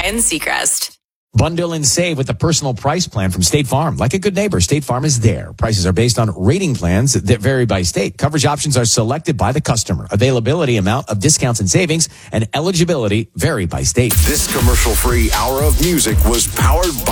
and Seacrest. Bundle and save with the personal price plan from State Farm. Like a good neighbor, State Farm is there. Prices are based on rating plans that vary by state. Coverage options are selected by the customer. Availability, amount of discounts and savings, and eligibility vary by state. This commercial-free hour of music was powered by